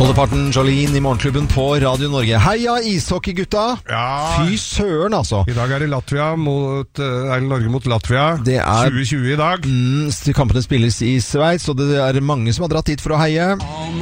Moldeparten Jolene i Morgenklubben på Radio Norge. Heia ishockeygutta! Ja. Fy søren, altså. I dag er det Norge mot Latvia. Det er 2020 i dag. Kampene spilles i Sveits, og det er mange som har dratt hit for å heie.